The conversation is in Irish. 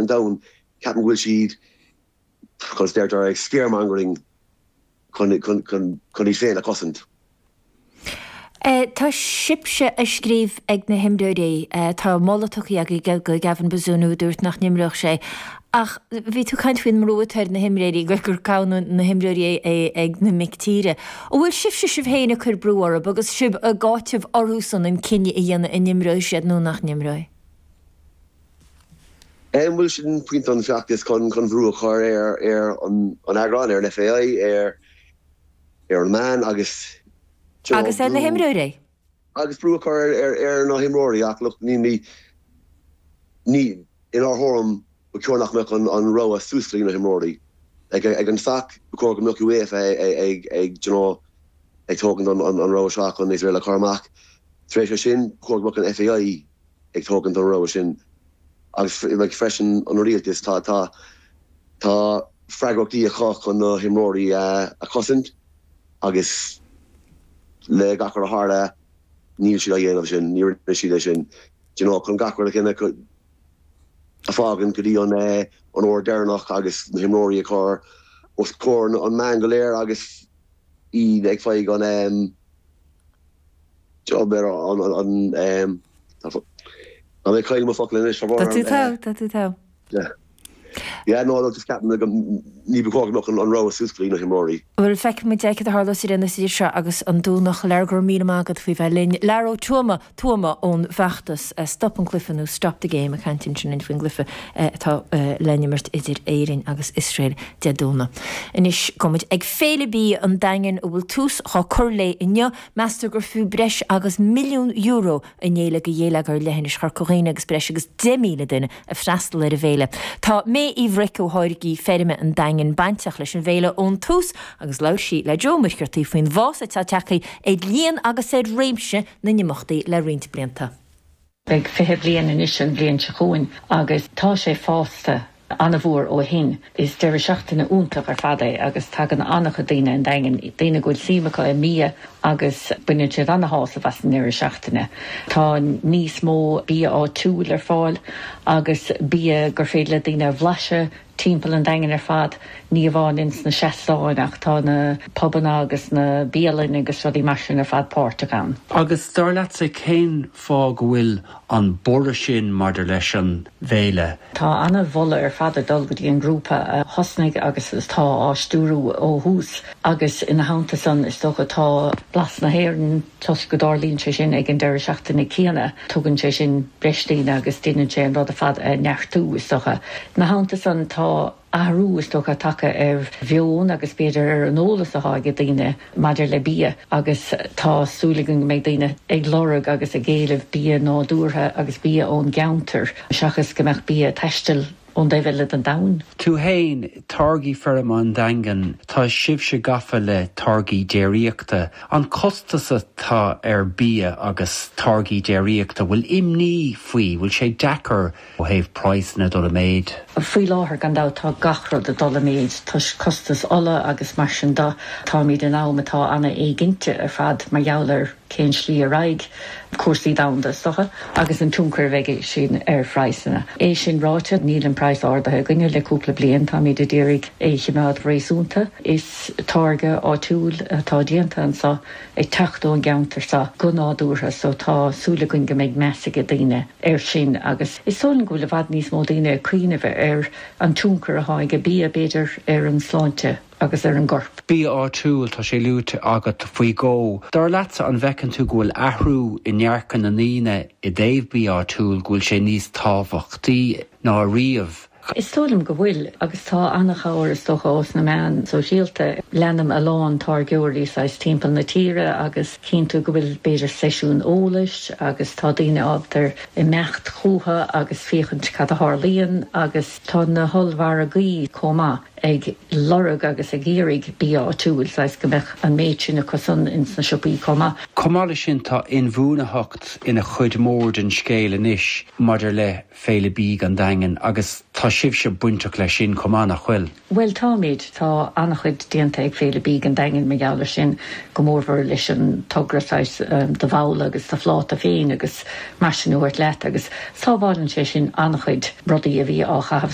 and down, Captain will she'd because they're scaremongering can fail a cosint. Tá sibse a scríb ag na himróí tá molatoí ag go gavan bazúnú dúirt nach nimreach sé. Ach bhí tú caint faoin mrótar na himréí gur cáú na himróí ag na mictíre. Ó bhfuil sibse sibh héna chur brúara, agus sib a gáiteh orthúsan in cinne i dhéana in nimró siad nó nach nimró. Bhfuil sin puint an feachtas chun bhrú chuir an agrán ar an FAI ar an man agus na himróí? Agus brú chuir ar na himróí ach look ní in our home cearnach me an ro a súslí na himróí. Ag an sac go Milky Way ag tógan an ro seach an Israel Carmack. Tréis sin chuach an FAI ag tógan an ro sin. Agus freisin an rialtas tá freigrachtaí a chach chun na himróí a cosint agus le gachar a hála níl siad a dhéanamh sin, níor siad sin. Chun gachar a cinna a fágan go dtí an óir dearnach agus na himróí a chur os cór an man go léir agus iad ag feig an job ar an mé chail mo folin is Tá. Yeah, no, just Captain ní beáach an ro a súslí na himróí. Bhfuil feic mu deicad a hála sí rinne sí se agus an dúnach legur mí agad fao bheith linn. Leró tuama ón bheachtas stop an glyfanú stop the game a cantin sin in faoin glyfa tá lennimart idir éirin agus Israel de dúna. Inis gomid ag féle bí an daingen ó bhfuil tús chá curlé inne meastar gur fiú breis agus €1 milliún in dhéile go dhéile gur lehanis char choréine agus breis agus 10 míle duine a freistal ar a bhéile. Tá mé íhric ó háirigí ferime an daingen baintach leis an bhéile ón tús agus leir sí le jomirchirtaí faoin bhás atá teachaí ag líon agus éad réimse na nimachtaí le riint blianta. Beg fithe blian in is an blian se chuin agus tá sé fásta anna bhór ó hin is deir seachtainna úntaach ar fada agus tag an annach daine an daingen daine goil símacha mí agus buine sé anna hása was an deir seachtainna. Tá níos mó bí á túil ar fáil agus bí gur féile daine bhlaise timppel an daingen ar fad ní bháin ins na seaáinach tá na poban agus na bíalin agus rudí marsin ar fad Portgan. Agus dar leat sé cén fá go bhfuil an bora sin mar leis an bhéile. Tá anna bhla ar fad dulgadí an grúpa a hosnig agus tá ástúrú ó hús agus ina hánta san is tócha tá blas na héirn tos go dálíonn sé sin ag an deir seachtainna céanna tugann sé sin breistíine agus duine sé an rud a fad neartú is tócha. Na hánta san tá ahrú is tócha take ar bheón agus beidir ar an ólas a háige daine maidir le bí agus tá súlagan méid daine ag lorug agus a géalah bí nádúrtha agus bí ón geantar seachas gombeach bí teistil ón déhile an dain. Tú hain targaí ferm an daingen tá sibse gafa le targaí déiríochta an costasa tá ar bí agus targaí déiríochta bhfuil imní faoi bhfuil sé dechar ó héh price na dola méid. Fuoi láthair gan dá tá gachrod a dola méid tá costas ola agus mar sin dá tá míad an áma tá anna éiginnte ar fad mar jouler cén slí a raig cuasaí damda stocha agus an túncar bheige sin ar freisanna. É sin ráte níl an price ordathe gunne le cúpla blion tá míad a ddírig éichimead réisúnta is targa á túil tá dianta an sa ag techtó an geantar sa go nádúrtha so tá súlagunn go méid mesaige daine ar sin agus is solan go le bhd níos mó daine cuioineh ar an túncar a háige bí a beidir ar an sláinte agus ar an gorp. Bí á túil tá sé lúte agat faoi gó. Dar leatsa an bhecinn tú ghfuil ahrú i nearcan na níine i dtéobh bí á túil ghfuil sé níos tábhachtaí ná riamh. Is tólam go bhfuil agus tá annach áir is tócha os na meán so síalta lenam a lán tar geoirí sais timppel na tíre agus cinn tú go bhfuil beidir seisiún ólais agus tá daine ábtar i mecht chútha agus féchant cad a hálíonn agus tá na holhhar a gaí comá ag lorug agus a gérig bí á túil sais go bheith an méid sin a cosan ins na siopí comá. Comála sin tá inmhúnahacht ina chuid mór den scéile níis maidir le féile bí an daingen agus tá sibse buintach le sin comá nach chfuil. Well táméid tá annach chuid déanta ag féile bí an daingen me geall sin go mórhar leis an tugrasáis de bhála agus tá fláta féin agus mar sin uairt leat agus sábháiln sé sin annach chuid rudaí a bhí á chahabh